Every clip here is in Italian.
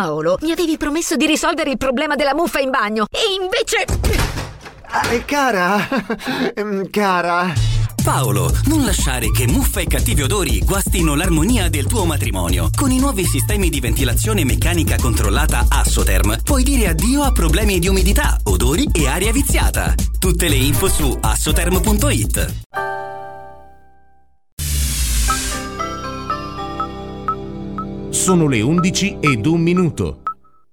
Paolo, mi avevi promesso di risolvere il problema della muffa in bagno e invece... Cara... Paolo, non lasciare che muffa e cattivi odori guastino l'armonia del tuo matrimonio. Con i nuovi sistemi di ventilazione meccanica controllata Assoterm puoi dire addio a problemi di umidità, odori e aria viziata. Tutte le info su assoterm.it. Sono le 11:01.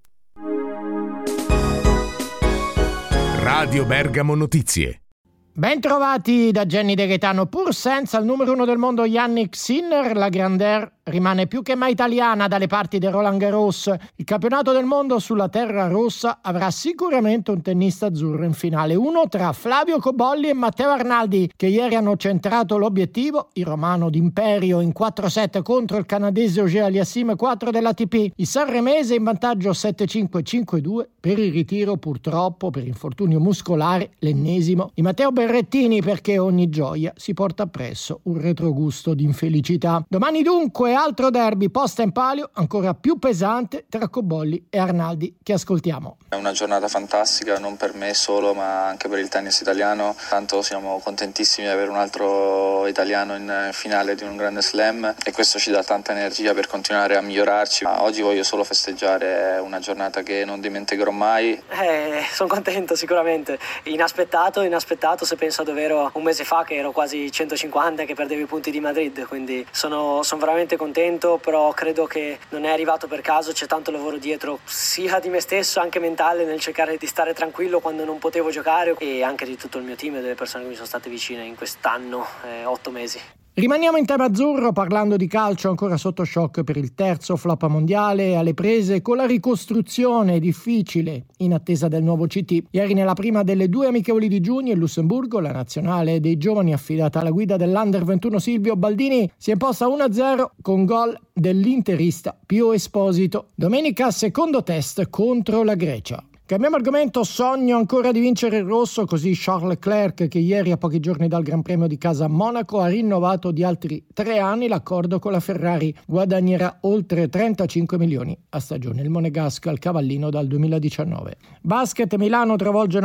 Radio Bergamo Notizie. Ben trovati da Jenny De Gaetano. Pur senza il numero 1 del mondo Jannik Sinner, la Grandeur rimane più che mai italiana dalle parti del Roland Garros. Il campionato del mondo sulla terra rossa avrà sicuramente un tennista azzurro in finale. Uno tra Flavio Cobolli e Matteo Arnaldi, che ieri hanno centrato l'obiettivo, il romano d'imperio in 4-7 contro il canadese Auger Aliassime 4 dell'ATP. Il sanremese in vantaggio 7-5-5-2 per il ritiro, purtroppo per infortunio muscolare, l'ennesimo di Matteo Berrettini, perché ogni gioia si porta appresso un retrogusto di infelicità. Domani dunque altro derby posta in palio ancora più pesante tra Cobolli e Arnaldi, che ascoltiamo. È una giornata fantastica, non per me solo ma anche per il tennis italiano. Tanto siamo contentissimi di avere un altro italiano in finale di un grande slam e questo ci dà tanta energia per continuare a migliorarci. Ma oggi voglio solo festeggiare, è una giornata che non dimenticherò mai. Sono contento sicuramente, inaspettato se penso davvero un mese fa che ero quasi 150 che perdevo i punti di Madrid, quindi sono veramente contento, però credo che non è arrivato per caso, c'è tanto lavoro dietro sia di me stesso, anche mentale, nel cercare di stare tranquillo quando non potevo giocare, e anche di tutto il mio team e delle persone che mi sono state vicine in quest'anno, 8 mesi. Rimaniamo in tema azzurro parlando di calcio, ancora sotto shock per il terzo flop mondiale, alle prese con la ricostruzione difficile in attesa del nuovo CT. Ieri nella prima delle 2 amichevoli di giugno in Lussemburgo, la nazionale dei giovani affidata alla guida dell'Under 21 Silvio Baldini si è imposta 1-0 con gol dell'interista Pio Esposito. Domenica secondo test contro la Grecia. Cambiamo argomento, sogno ancora di vincere il rosso, così Charles Leclerc, che ieri a pochi giorni dal Gran Premio di casa a Monaco ha rinnovato di altri 3 anni l'accordo con la Ferrari, guadagnerà oltre 35 milioni a stagione. Il monegasco al cavallino dal 2019. Basket, Milano travolge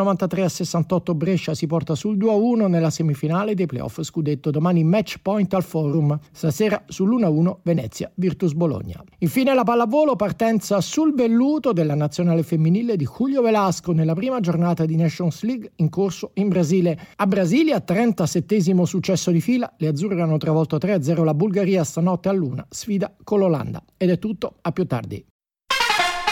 93-68 Brescia, si porta sul 2-1 nella semifinale dei playoff scudetto. Domani match point al Forum, stasera sull'1-1 Venezia Virtus Bologna. Infine la pallavolo, partenza sul velluto della nazionale femminile di Julio Velasco nella prima giornata di Nations League in corso in Brasile. A Brasilia, 37° successo di fila, le azzurre hanno travolto 3-0 la Bulgaria, stanotte all'1 sfida con l'Olanda. Ed è tutto, a più tardi.